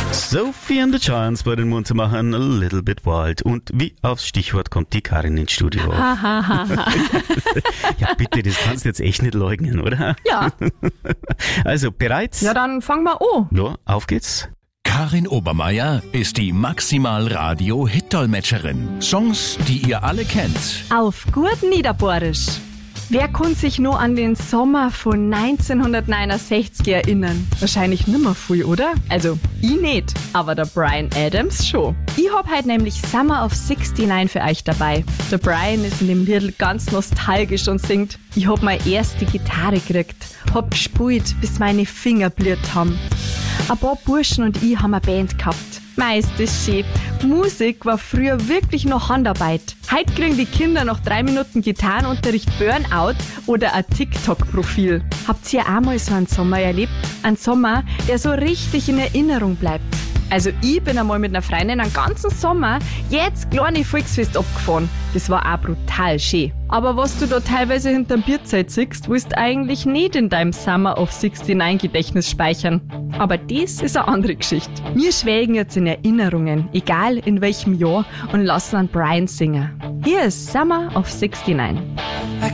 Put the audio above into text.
Sophie and the Giants bei den Mund zu machen, a little bit wild. Und wie aufs Stichwort kommt die Karin ins Studio. Ja, bitte, das kannst du jetzt echt nicht leugnen, oder? Ja. Also, bereit? Ja, dann fangen wir an. Ja, auf geht's. Karin Obermeier ist die Maximal-Radio-Hit-Dolmetscherin. Songs, die ihr alle kennt. Auf gut Niederbohrisch. Wer kann sich nur an den Sommer von 1969 erinnern? Wahrscheinlich nimmer viel, oder? Also, ich nicht, aber der Bryan Adams schon. Ich hab heute nämlich Summer of 69 für euch dabei. Der Bryan ist in dem Lied ganz nostalgisch und singt: Ich hab meine erste Gitarre gekriegt, hab gespielt, bis meine Finger blüht haben. Ein paar Burschen und ich haben eine Band gehabt. Meist ist schön. Musik war früher wirklich noch Handarbeit. Heute kriegen die Kinder nach 3 Minuten Gitarrenunterricht Burnout oder ein TikTok-Profil. Habt ihr auch mal so einen Sommer erlebt? Einen Sommer, der so richtig in Erinnerung bleibt. Also ich bin einmal mit einer Freundin einen ganzen Sommer jetzt kleine Volksfest abgefahren. Das war auch brutal schön. Aber was du da teilweise hinterm Bierzelt siehst, willst du eigentlich nicht in deinem Summer of 69 Gedächtnis speichern. Aber das ist eine andere Geschichte. Wir schwelgen jetzt in Erinnerungen, egal in welchem Jahr, und lassen an Bryan singen. Hier ist Summer of 69.